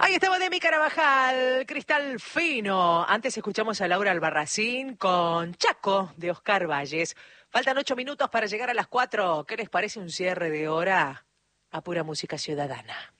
Ahí estamos de mi Carabajal, Cristal Fino. Antes escuchamos a Laura Albarracín con Chaco de Oscar Valles. Faltan 8 minutos para llegar a las 4. ¿Qué les parece un cierre de hora a pura música ciudadana?